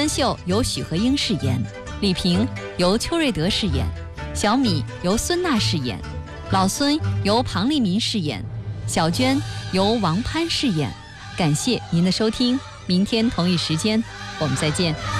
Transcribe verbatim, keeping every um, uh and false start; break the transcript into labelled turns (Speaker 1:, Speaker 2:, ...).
Speaker 1: 川秀由许和英饰演，李萍由邱瑞德饰演，小米由孙娜饰演，老孙由庞丽民饰演，小娟由王潘饰演。感谢您的收听，明天同一时间我们再见。